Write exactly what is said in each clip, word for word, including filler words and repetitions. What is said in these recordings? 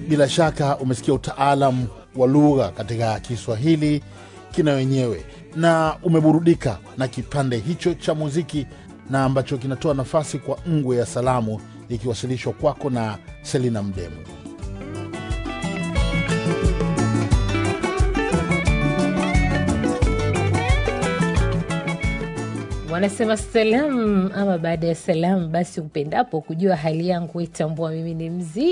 Bila shaka umesikia utaalamu wa lugha katika Kiswahili kina wenyewe, na umeburudika na kipande hicho cha muziki na ambacho kinatoa nafasi kwa ngwe ya salamu ikiwasilishwa kwako na Selina Mdemu. Wanasema salam, ama baada ya salam basi upendapo kujua hali yangu itambua mimi ni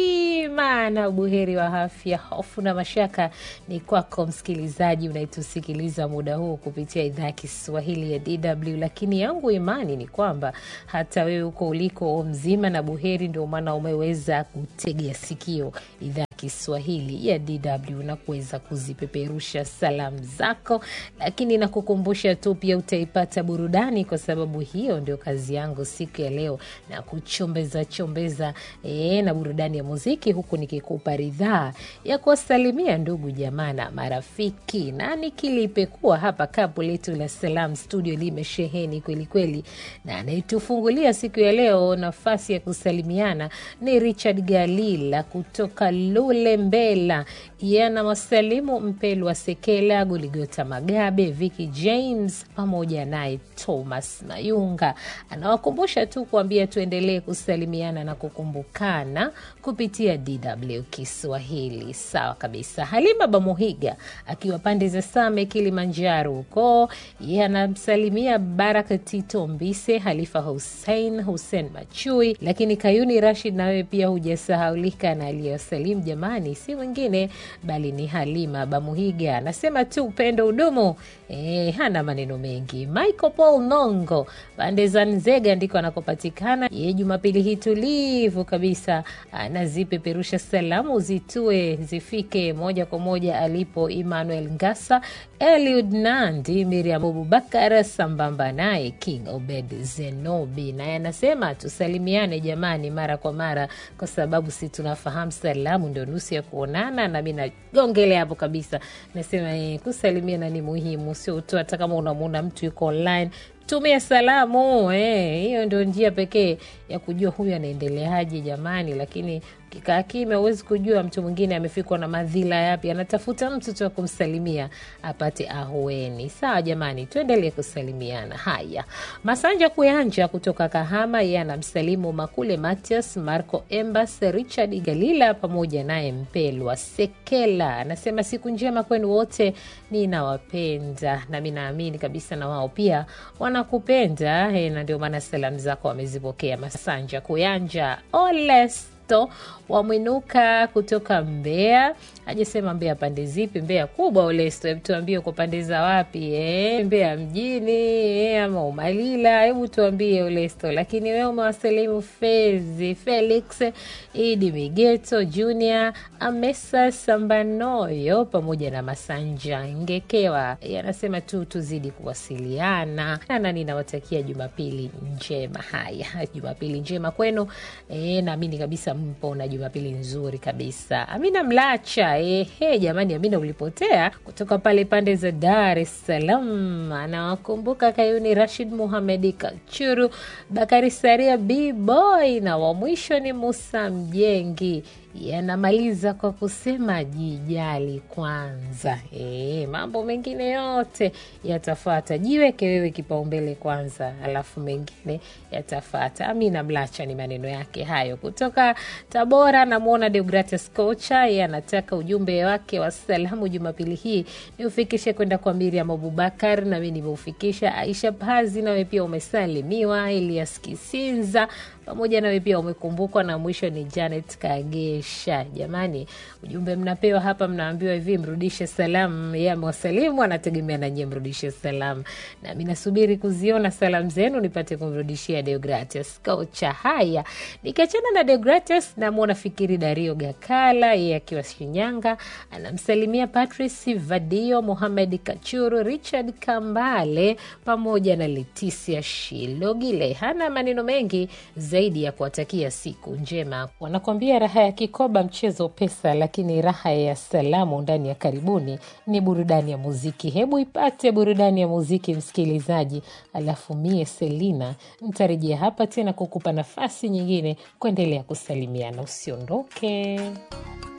mzima na buheri wa afya. Hofu na mashaka ni kwako msikilizaji unaitusikiliza muda huu kupitia idhaa ya Kiswahili ya D W, lakini yangu imani ni kwamba hata wewe uko uliko mzima na buheri, ndio maana umeweza kutegea sikio idhaa Kiswahili ya D W na kuweza kuzipeperusha salamu zako. Lakini nakukumbusha tu pia utaipata burudani, kwa sababu hiyo ndio kazi yangu siku ya leo, na kuchombeza chombeza ee, na burudani ya muziki, huku nikikupa ridhaa ya kuwasalimia ndugu jamaa na marafiki. Na nikilipekua hapa kapu letu la salam studio limesheheni kweli kweli, na anayetufungulia siku ya leo nafasi ya kusalimiana ni Richard Galila kutoka Lule Mbela. Yana wasalimu Mpelwa Sekela, Goligota Magabe, Vicky James pamoja naye Thomas Mayunga. Anawakumbusha tu kuambia tuendelee kusalimiana na kukumbukana kupitia D W Kiswahili. Sawa kabisa. Halima Bamuhiga akiwa pande za Same Kilimanjaro huko, yanamsalimia Baraka Tito Mbise, Halifa Hussein, Hussein Machui, lakini Kayuni Rashid nawe pia hujasahaulika, na aliyosalimu jamani si mwingine bali ni Halima Bamuhiga. Anasema tu upendo udumu, eh, hana maneno mengi. Michael Paul Nongo pande za Nzega ndiko anakopatikana. Ye Jumapili hii tulivu kabisa anazipeperusha salamu zitue zifike moja kwa moja alipo Emmanuel Ngasa, Eliud Nandi, Miriam Abubakar sambamba naye King Obed Zenobi. Na anasema tusalimiane jamani mara kwa mara, kwa sababu si tunafahamu salamu ndio nusu ya kuonana. Na mimi nagongelea hapo kabisa, nasema eh, kusalimiana ni muhimu, sio tu hata kama unamuona mtu yuko online tumia salamu. Eh, hiyo ndio njia pekee ya kujua huyu anaendeleaje jamani. Lakini kikaa kimya huwezi kujua mtu mwingine amefikwa na madhila yapi, anatafuta mtu tu kumsalimia apate ahueni. Sawa jamani, tuendelee kusalimiana. Haya, Masanja Kuyanja kutoka Kahama, yeye anamsalimu Makule Matias, Marco Embas, Richard Galila pamoja naye Mpelwa Sekela. Anasema siku njema kwenu wote, ninawapenda na mimi naamini kabisa na wao pia wanakupenda. He, na ndio maana salamu zako wamezipokea. Masanja Kuyanja. Oles wa Mwinuka kutoka Mbeya, hajasema Mbeya pande zipi. Mbeya kubwa Olesto, hebu tuambie uko pande za wapi eh? Mbeya mjini eh, ama Umalila, hebu tuambie Olesto. Lakini wewe umewasalimu Fezi Felix, Idi Migeto Junior, Amesa Sambanoyo pamoja na Masanja Ngekewa. Yanasema tu tuzidi kuwasiliana, na ninawatakia Jumapili njema. Haya, Jumapili njema kwenu eh, naamini kabisa mpo na Jumapili nzuri kabisa. Amina Mlacha, eh, hey, jamani Amina ulipotea kutoka pale pande za Dar es Salaam. Anawakumbuka Kayuni Rashid Muhamedi Kachuru, Bakari Saria B-Boy, na wa mwisho ni Musa Mjengi. Yanamaliza kwa kusema jijali kwanza. Eh, mambo mengine yote yatafuata. Jiweke wewe kipaumbele kwanza, alafu mengine yatafuata. Amina Mlacha ni maneno yake hayo. Kutoka Tabora namuona Deogratias Kocha, yeye anataka ujumbe wake wa salamu Jumapili hii ni ufikishe kwenda kwa Miriam Abubakar, na mimi nimeufikisha. Aisha Pazi nawe pia umesalimiwa. Elias Kisinza pamoja nawe pia umekumbukwa, na mwisho ni Janet Kagesha. Jamani, ujumbe mnapewa hapa, mnaambiwa hivi mrudishe salamu. Yeye amewasalimu, anategemea na nyinyi mrudishe salamu, na mimi nasubiri kuziona salamu zenu nipate kumrudishia Deogratias Kocha. Haya, nikiachana na Deogratias namuona Fikiri Dario Gakala, yeye akiwa Shinyanga, anamsalimia Patrice Vadio, Mohamed Kachuru, Richard Kambale pamoja na Leticia Shilogile. Hana maneno mengi zaidi ya kuwatakia siku njema. Wanakuambia raha ya kikoba mchezo pesa, lakini raha ya salamu ndani ya karibuni ni burudani ya muziki. Hebu ipate burudani ya muziki msikilizaji, alafu mie Selina nitarejea hapa tena kukupa nafasi nyingine kuendelea kusalimiana. Usiondoke.